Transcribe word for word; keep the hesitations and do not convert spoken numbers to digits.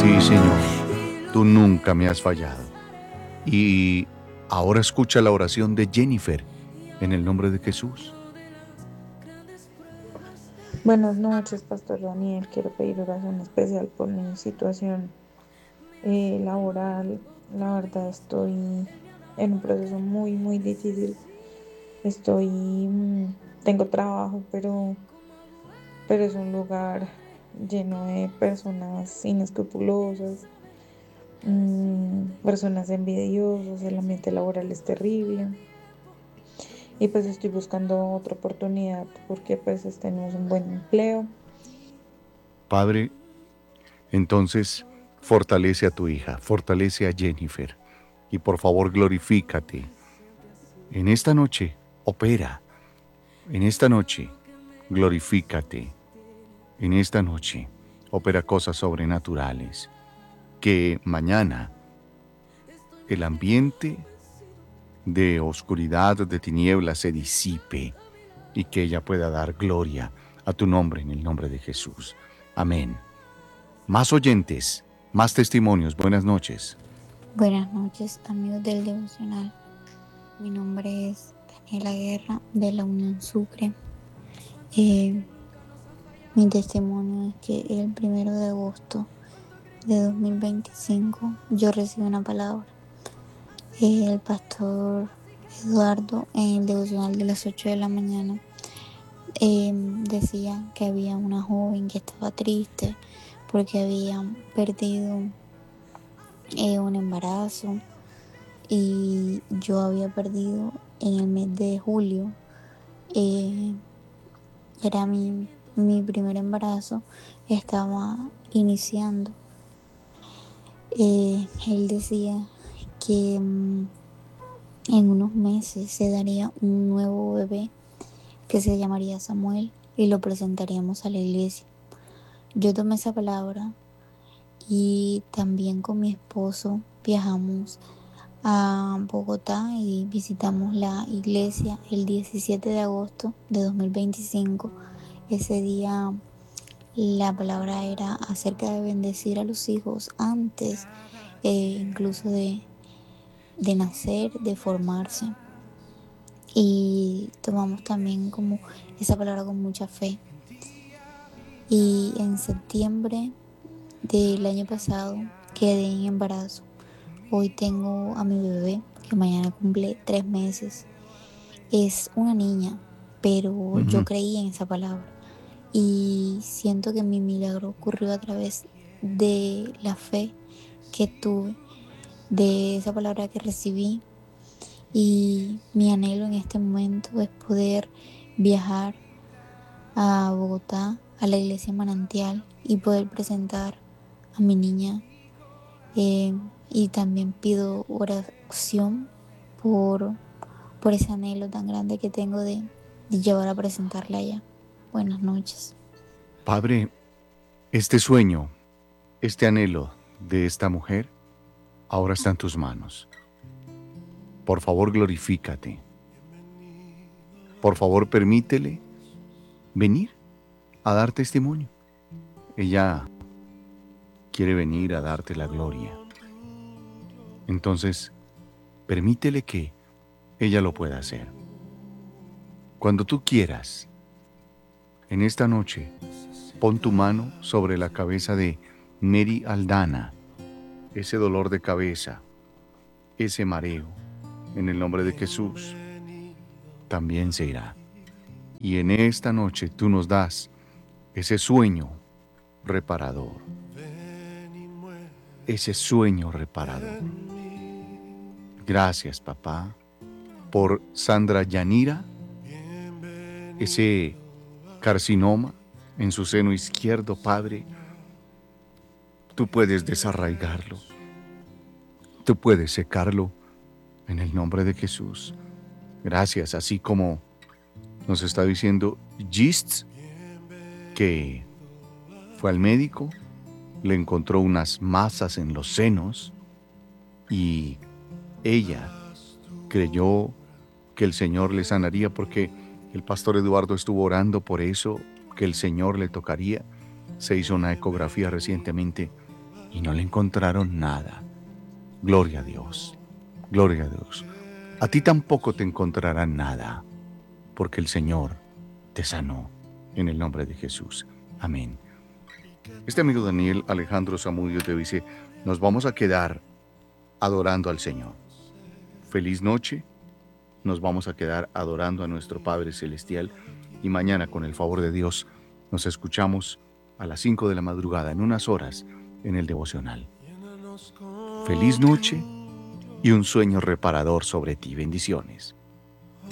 Sí, Señor, tú nunca me has fallado. Y ahora escucha la oración de Jennifer en el nombre de Jesús. Buenas noches, Pastor Daniel. Quiero pedir oración especial por mi situación eh, laboral. La verdad, estoy en un proceso muy, muy difícil. Estoy, mm, tengo trabajo, pero, pero es un lugar lleno de personas inescrupulosas, mm, personas envidiosas. El ambiente laboral es terrible. Y pues estoy buscando otra oportunidad porque pues este no es un buen empleo. Padre, entonces fortalece a tu hija, fortalece a Jennifer y por favor glorifícate. En esta noche, opera. En esta noche, glorifícate. En esta noche, opera cosas sobrenaturales. Que mañana el ambiente de oscuridad, de tinieblas se disipe y que ella pueda dar gloria a tu nombre en el nombre de Jesús. Amén. Más oyentes, más testimonios. Buenas noches. Buenas noches, amigos del devocional. Mi nombre es Daniela Guerra de la Unión Sucre. Eh, mi testimonio es que el primero de agosto de dos mil veinticinco yo recibí una palabra. Eh, el pastor Eduardo en el devocional de las ocho de la mañana eh, decía que había una joven que estaba triste porque había perdido eh, un embarazo y yo había perdido en el mes de julio. eh, Era mi, mi primer embarazo, estaba iniciando. Eh, él decía que mm, en unos meses se daría un nuevo bebé que se llamaría Samuel y lo presentaríamos a la iglesia. Yo tomé esa palabra y también con mi esposo viajamos a Bogotá y visitamos la iglesia el diecisiete de agosto de dos mil veinticinco. Ese día la palabra era acerca de bendecir a los hijos antes eh, incluso de, de nacer, de formarse. Y tomamos también como esa palabra con mucha fe. Y en septiembre del año pasado quedé en embarazo. Hoy tengo a mi bebé que mañana cumple tres meses. Es una niña, pero yo Ujú. creí en esa palabra y siento que mi milagro ocurrió a través de la fe que tuve, de esa palabra que recibí, y mi anhelo en este momento es poder viajar a Bogotá, a la iglesia Manantial y poder presentar a mi niña. Eh, y también pido oración por, por ese anhelo tan grande que tengo de, de llevar a presentarla allá. Buenas noches. Padre, este sueño, este anhelo de esta mujer, ahora está en tus manos. Por favor, glorifícate. Por favor, permítele venir a dar testimonio. Ella quiere venir a darte la gloria. Entonces, permítele que ella lo pueda hacer. Cuando tú quieras, en esta noche, pon tu mano sobre la cabeza de Mary Aldana. Ese dolor de cabeza, ese mareo, en el nombre de Jesús, también se irá. Y en esta noche tú nos das ese sueño reparador, ese sueño reparador. Gracias, papá, por Sandra Yanira, ese carcinoma en su seno izquierdo, Padre. Tú puedes desarraigarlo, tú puedes secarlo en el nombre de Jesús. Gracias, así como nos está diciendo Gist, que fue al médico, le encontró unas masas en los senos y ella creyó que el Señor le sanaría porque el pastor Eduardo estuvo orando por eso, que el Señor le tocaría. Se hizo una ecografía recientemente y no le encontraron nada. Gloria a Dios, gloria a Dios. A ti tampoco te encontrarán nada, porque el Señor te sanó en el nombre de Jesús. Amén. Este amigo Daniel Alejandro Zamudio te dice, nos vamos a quedar adorando al Señor. Feliz noche, nos vamos a quedar adorando a nuestro Padre Celestial y mañana, con el favor de Dios, nos escuchamos a las cinco de la madrugada, en unas horas, en el devocional. Feliz noche y un sueño reparador sobre ti. Bendiciones.